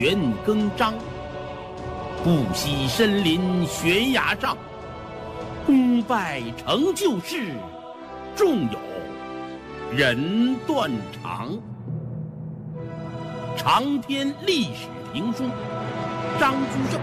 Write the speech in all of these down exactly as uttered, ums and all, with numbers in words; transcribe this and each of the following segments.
元庚章，不惜身临悬崖上，功败成就事，终有人断肠。长篇历史评书，张居正。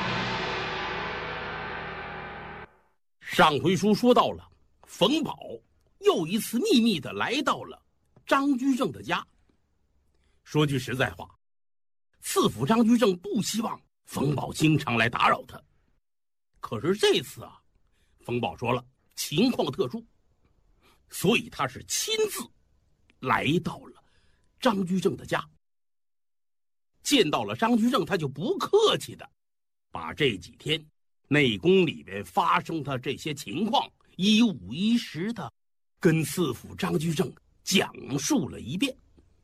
上回书说到了，冯保又一次秘密地来到了张居正的家。说句实在话，赐府张居正不希望冯保经常来打扰他，可是这次啊，冯保说了情况特殊，所以他是亲自来到了张居正的家。见到了张居正，他就不客气的把这几天内宫里边发生的这些情况一五一十的跟赐府张居正讲述了一遍。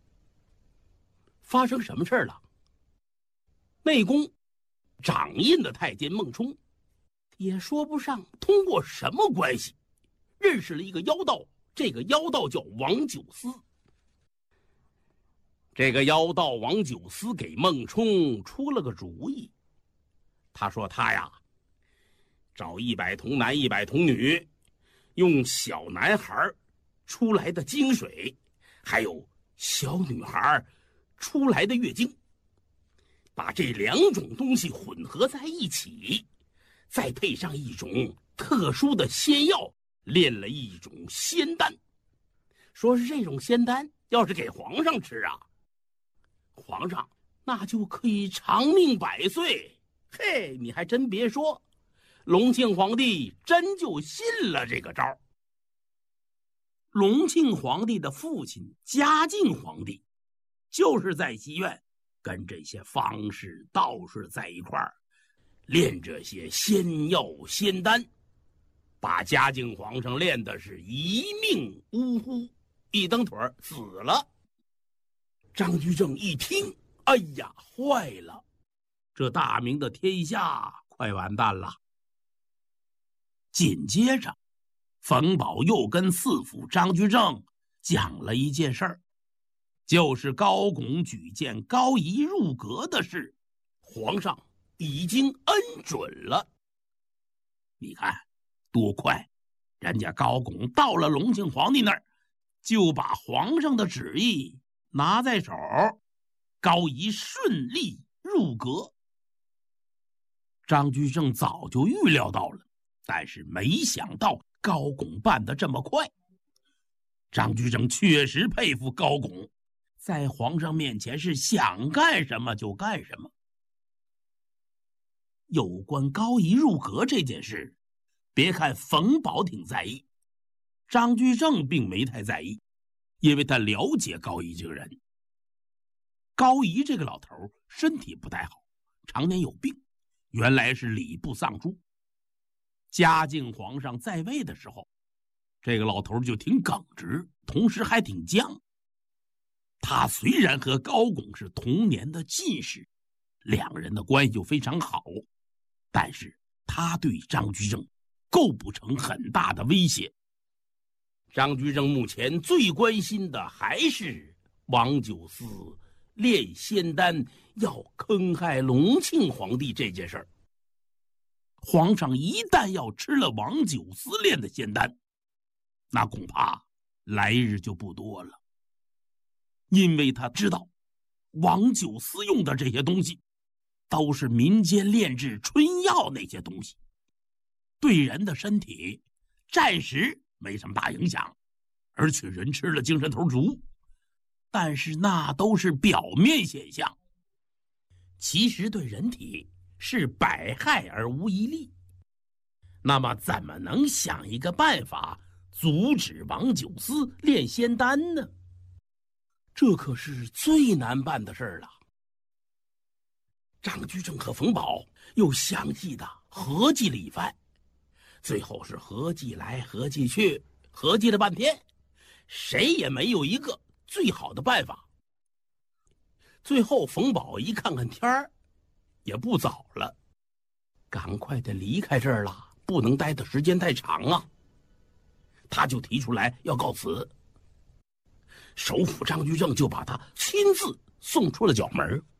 发生什么事了？内宫掌印的太监孟冲，也说不上通过什么关系认识了一个妖道，这个妖道叫王九思。这个妖道王九思给孟冲出了个主意，他说他呀，找一百童男一百童女，用小男孩出来的精水，还有小女孩出来的月经，把这两种东西混合在一起，再配上一种特殊的仙药，炼了一种仙丹。说是这种仙丹要是给皇上吃啊，皇上那就可以长命百岁。嘿，你还真别说，隆庆皇帝真就信了这个招。隆庆皇帝的父亲嘉靖皇帝就是在西院跟这些方士道士在一块儿炼这些仙药仙丹，把嘉靖皇上炼的是一命呜呼，一蹬腿死了。张居正一听，哎呀，坏了，这大明的天下快完蛋了。紧接着冯保又跟赐府张居正讲了一件事儿，就是高拱举荐高仪入阁的事，皇上已经恩准了。你看多快，人家高拱到了隆庆皇帝那儿，就把皇上的旨意拿在手，高仪顺利入阁。张居正早就预料到了，但是没想到高拱办得这么快。张居正确实佩服高拱，在皇上面前是想干什么就干什么。有关高仪入阁这件事，别看冯保挺在意，张居正并没太在意，因为他了解高仪这个人。高仪这个老头身体不太好，常年有病，原来是礼部尚书。嘉靖皇上在位的时候，这个老头就挺耿直，同时还挺犟。他虽然和高拱是同年的进士，两个人的关系就非常好，但是他对张居正构不成很大的威胁。张居正目前最关心的还是王九思炼仙丹要坑害隆庆皇帝这件事儿。皇上一旦要吃了王九思炼的仙丹，那恐怕来日就不多了。因为他知道王九思用的这些东西都是民间炼制春药，那些东西对人的身体暂时没什么大影响，而且人吃了精神头足，但是那都是表面现象，其实对人体是百害而无一利。那么怎么能想一个办法阻止王九思炼仙丹呢？这可是最难办的事儿了。张居正和冯保又详细的合计了一番，最后是合计来合计去，合计了半天，谁也没有一个最好的办法。最后冯保一看看天儿，也不早了，赶快的离开这儿了，不能待的时间太长啊。他就提出来要告辞，首辅张居正就把他亲自送出了角门。